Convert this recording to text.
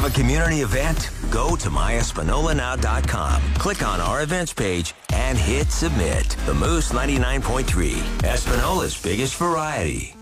Have a community event? Go to myespinolanow.com. Click on our events page and hit submit. The Moose 99.3, Espinola's biggest variety.